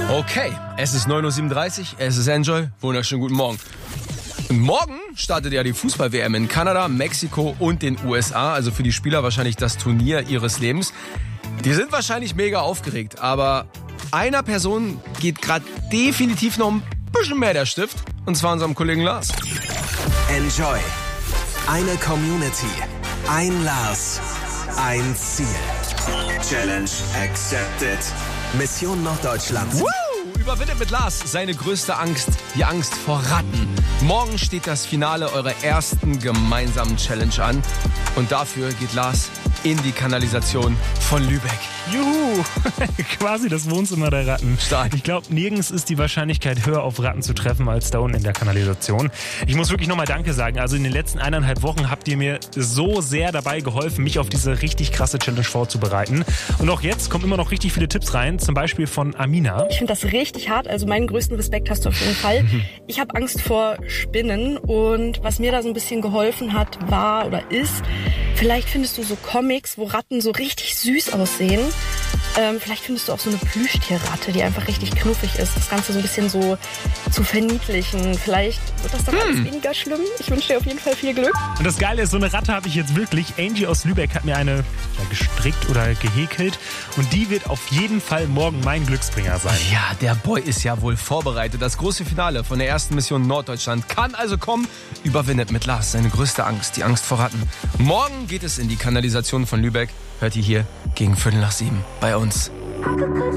Okay, es ist 9.37 Uhr, es ist Enjoy. Wunderschönen guten Morgen. Morgen startet ja die Fußball-WM in Kanada, Mexiko und den USA. Also für die Spieler wahrscheinlich das Turnier ihres Lebens. Die sind wahrscheinlich mega aufgeregt, aber einer Person geht gerade definitiv noch ein bisschen mehr der Stift. Und zwar unserem Kollegen Lars. Enjoy. Eine Community. Ein Lars. Ein Ziel. Challenge accepted. Mission Norddeutschland. Woo! Überwindet mit Lars seine größte Angst, die Angst vor Ratten. Morgen steht das Finale eurer ersten gemeinsamen Challenge an. Und dafür geht Lars in die Kanalisation von Lübeck. Juhu, quasi das Wohnzimmer der Ratten. Stark. Ich glaube, nirgends ist die Wahrscheinlichkeit höher, auf Ratten zu treffen, als da unten in der Kanalisation. Ich muss wirklich nochmal Danke sagen. Also in den letzten 1,5 Wochen habt ihr mir so sehr dabei geholfen, mich auf diese richtig krasse Challenge vorzubereiten. Und auch jetzt kommen immer noch richtig viele Tipps rein, zum Beispiel von Amina. Ich finde das richtig hart, also meinen größten Respekt hast du auf jeden Fall. Ich habe Angst vor Spinnen und was mir da so ein bisschen geholfen hat, war oder ist, vielleicht findest du so Comics, wo Ratten so richtig süß aussehen. Vielleicht findest du auch so eine Plüschtierratte, die einfach richtig knuffig ist. Das Ganze so ein bisschen so zu verniedlichen. Vielleicht wird das dann alles weniger schlimm. Ich wünsche dir auf jeden Fall viel Glück. Und das Geile ist, so eine Ratte habe ich jetzt wirklich. Angie aus Lübeck hat mir eine gestrickt oder gehäkelt. Und die wird auf jeden Fall morgen mein Glücksbringer sein. Ja, der Boy ist ja wohl vorbereitet. Das große Finale von der ersten Mission Norddeutschland kann also kommen. Überwindet mit Lars seine größte Angst, die Angst vor Ratten. Morgen geht es in die Kanalisation von Lübeck. Hört ihr hier gegen 6:45 bei uns.